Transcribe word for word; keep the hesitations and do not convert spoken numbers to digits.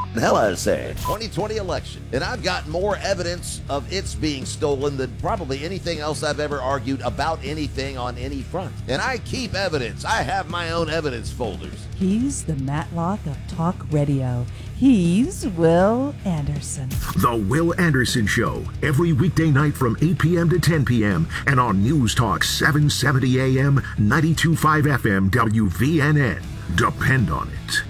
Hell, I say. twenty twenty election, and I've got more evidence of it's being stolen than probably anything else I've ever argued about anything on any front. And I keep evidence. I have my own evidence folders. He's the Matlock of talk radio. He's Will Anderson. The Will Anderson Show, every weekday night from eight p.m. to ten p.m. and on News Talk seven seventy A M, ninety-two point five F M, W V N N. Depend on it.